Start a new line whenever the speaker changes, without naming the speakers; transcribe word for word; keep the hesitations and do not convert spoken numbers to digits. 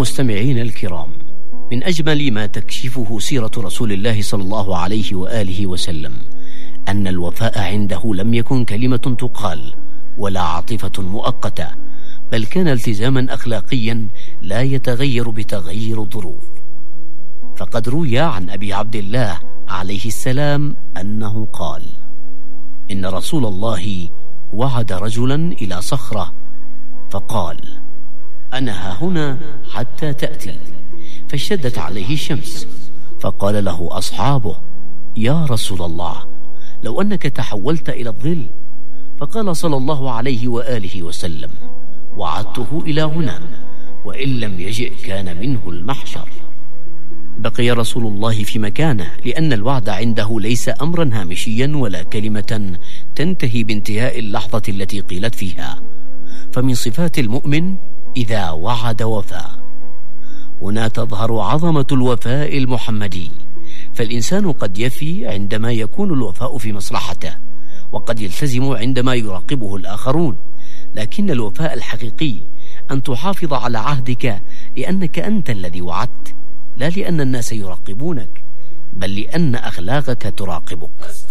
مستمعين الكرام، من أجمل ما تكشفه سيرة رسول الله صلى الله عليه وآله وسلم أن الوفاء عنده لم يكن كلمة تقال ولا عاطفة مؤقتة، بل كان التزاما أخلاقيا لا يتغير بتغير الظروف. فقد روي عن أبي عبد الله عليه السلام أنه قال: إن رسول الله وعد رجلا إلى صخرة فقال: أنا ها هنا حتى تأتي، فاشتدت عليه الشمس، فقال له أصحابه: يا رسول الله، لو أنك تحولت إلى الظل. فقال صلى الله عليه وآله وسلم: وعدته إلى هنا، وإن لم يجئ كان منه المحشر. بقي رسول الله في مكانه، لأن الوعد عنده ليس أمرا هامشيا ولا كلمة تنتهي بانتهاء اللحظة التي قيلت فيها، فمن صفات المؤمن إذا وعد وفى. هنا تظهر عظمة الوفاء المحمدي، فالإنسان قد يفي عندما يكون الوفاء في مصلحته، وقد يلتزم عندما يراقبه الآخرون، لكن الوفاء الحقيقي أن تحافظ على عهدك لأنك أنت الذي وعدت، لا لأن الناس يراقبونك، بل لأن أخلاقك تراقبك.